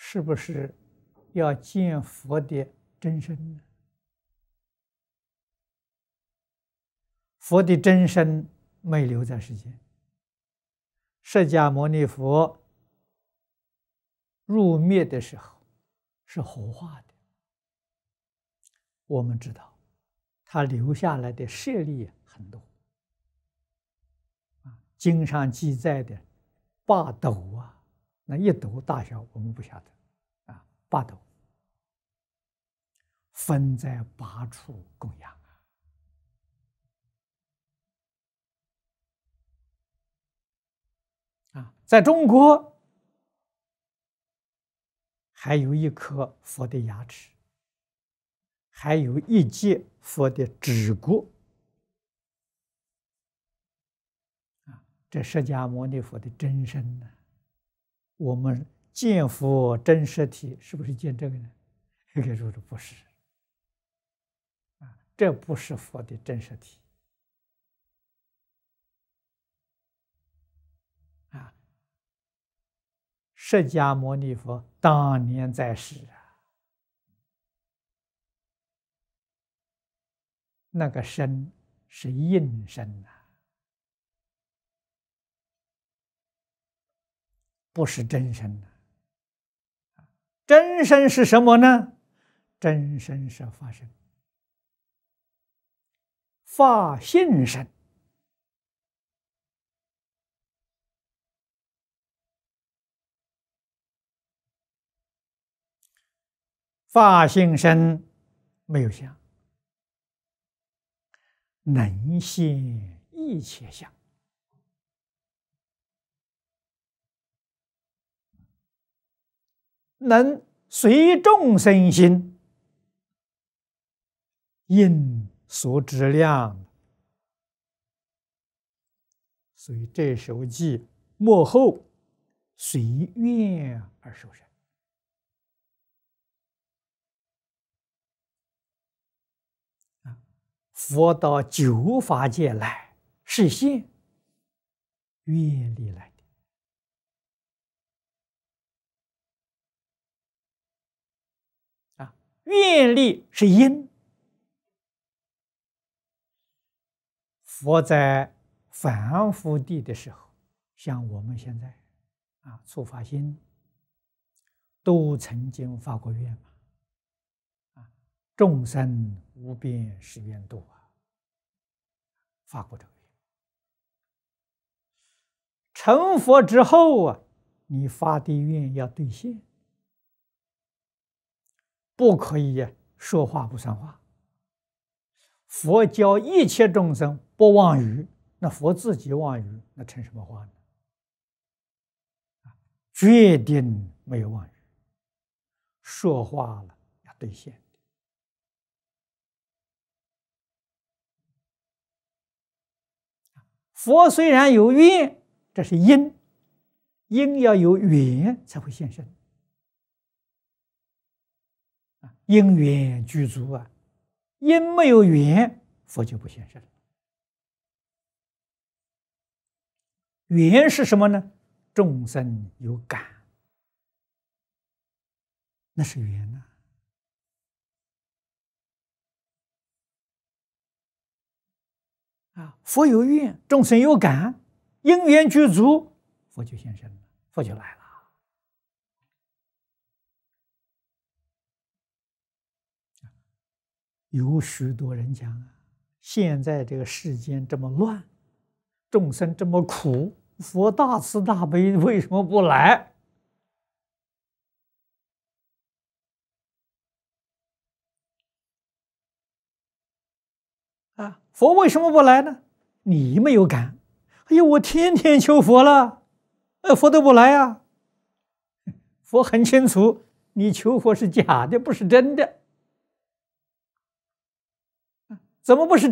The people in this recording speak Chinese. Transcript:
是不是要见佛的真身呢？佛的真身没留在世间，释迦牟尼佛入灭的时候是活化的。我们知道，他留下来的舍利很多，经上记载的8斗啊，那1斗大小我们不晓得，8斗分在8处供养在中国还有1颗佛的牙齿，还有1节佛的指骨这释迦牟尼佛的真身呢？我们见佛真实体，是不是见这个呢？这个说的不是这不是佛的真实体释迦牟尼佛当年在世那个身是应身不是真身真身是什么呢？真身是法身，法性身。法性身没有相，能现一切相。能随众生心，应所知量。所以这首偈末后随愿而受生。佛到9法界来示现，愿力来的愿力是因。佛在凡夫地的时候，像我们现在初发心，都曾经发过愿众生无边誓愿度发过这个愿。成佛之后你发的愿要兑现，不可以说话不算话。佛教一切众生不妄语，那佛自己妄语，那成什么话呢？决定没有妄语，说话了要兑现。佛虽然有愿，这是因，因要有缘才会现身，因缘具足因没有缘，佛就不现身。缘是什么呢？众生有感，那是缘佛有愿，众生有感，因缘具足，佛就现身了，佛就来了。有许多人讲现在这个世间这么乱，众生这么苦，佛大慈大悲，为什么不来？佛为什么不来呢？你没有感。哎呀，我天天求佛了，佛都不来佛很清楚，你求佛是假的，不是真的。怎么不是